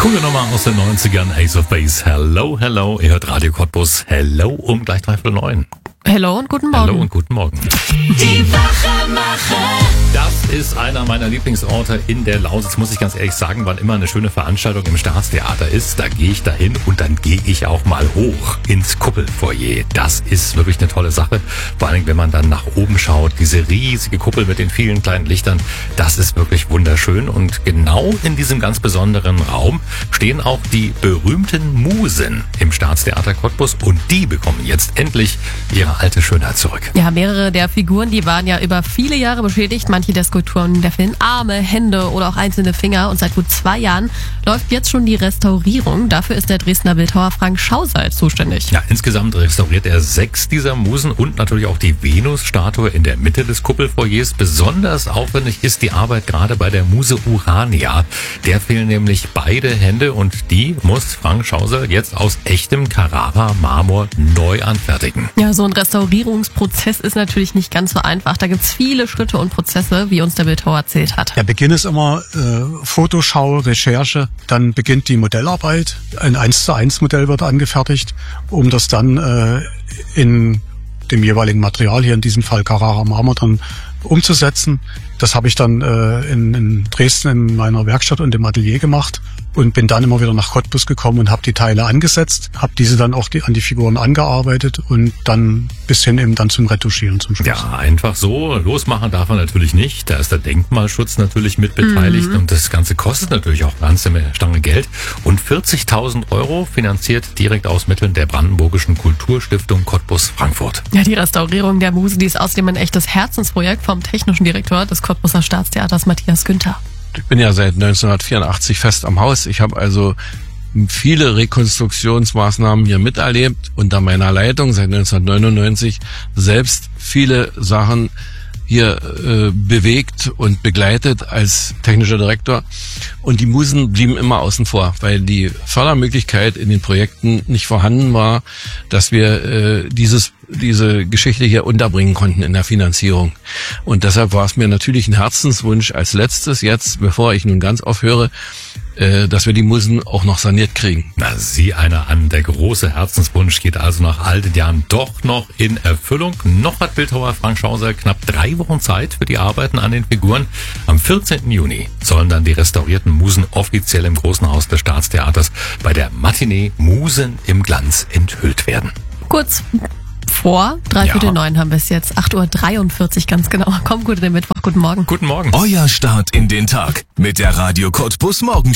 Coole Nummer aus den 90ern, Ace of Base. Hello, hello. Ihr hört Radio Cottbus. Hello um gleich 3:09. Hello und guten Morgen. Hallo und guten Morgen. Die Wachemacher. Das ist einer meiner Lieblingsorte in der Lausitz, muss ich ganz ehrlich sagen, wann immer eine schöne Veranstaltung im Staatstheater ist, da gehe ich dahin und dann gehe ich auch mal hoch ins Kuppelfoyer. Das ist wirklich eine tolle Sache, vor allem wenn man dann nach oben schaut, diese riesige Kuppel mit den vielen kleinen Lichtern, das ist wirklich wunderschön und genau in diesem ganz besonderen Raum stehen auch die berühmten Musen im Staatstheater Cottbus und die bekommen jetzt endlich ihre alte Schönheit zurück. Ja, mehrere der Figuren, die waren ja über viele Jahre beschädigt. Manche der Skulpturen, der fehlen Arme, Hände oder auch einzelne Finger. Und seit gut 2 Jahren läuft jetzt schon die Restaurierung. Dafür ist der Dresdner Bildhauer Frank Schauser zuständig. Ja, insgesamt restauriert er 6 dieser Musen und natürlich auch die Venus-Statue in der Mitte des Kuppelfoyers. Besonders aufwendig ist die Arbeit gerade bei der Muse Urania. Der fehlen nämlich beide Hände und die muss Frank Schauser jetzt aus echtem Carrara-Marmor neu anfertigen. Ja, so ein Restaurierungsprozess ist natürlich nicht ganz so einfach. Da gibt's viele Schritte und Prozesse, wie uns der Bildhauer erzählt hat. Der Beginn ist immer Fotoschau, Recherche, dann beginnt die Modellarbeit. Ein 1:1 Modell wird angefertigt, um das dann in dem jeweiligen Material, hier in diesem Fall Carrara Marmor, dann umzusetzen. Das habe ich dann in Dresden in meiner Werkstatt und im Atelier gemacht und bin dann immer wieder nach Cottbus gekommen und habe die Teile angesetzt, habe diese dann auch an die Figuren angearbeitet und dann bis hin eben dann zum Retuschieren zum Schluss. Ja, einfach so losmachen darf man natürlich nicht. Da ist der Denkmalschutz natürlich mit beteiligt und das Ganze kostet natürlich auch eine Stange Geld. Und 40.000 € finanziert direkt aus Mitteln der Brandenburgischen Kulturstiftung Cottbus-Frankfurt. Ja, die Restaurierung der Muse, die ist außerdem ein echtes Herzensprojekt vom technischen Direktor des Cottbuser Staatstheaters, Matthias Günther. Ich bin ja seit 1984 fest am Haus. Ich habe also viele Rekonstruktionsmaßnahmen hier miterlebt, unter meiner Leitung seit 1999 selbst viele Sachen hier bewegt und begleitet als technischer Direktor. Und die Musen blieben immer außen vor, weil die Fördermöglichkeit in den Projekten nicht vorhanden war, dass wir diese Geschichte hier unterbringen konnten in der Finanzierung. Und deshalb war es mir natürlich ein Herzenswunsch als letztes jetzt, bevor ich nun ganz aufhöre, dass wir die Musen auch noch saniert kriegen. Na, sieh einer an, der große Herzenswunsch geht also nach all den Jahren doch noch in Erfüllung. Noch hat Bildhauer Frank Schauser knapp 3 Wochen Zeit für die Arbeiten an den Figuren. Am 14. Juni sollen dann die restaurierten Musen offiziell im Großen Haus des Staatstheaters bei der Matinee Musen im Glanz enthüllt werden. Kurz vor 8:45 haben wir es jetzt. 8:43 Uhr ganz genau. Komm gut in den Mittwoch. Guten Morgen. Guten Morgen. Euer Start in den Tag mit der Radio Cottbus Morgen.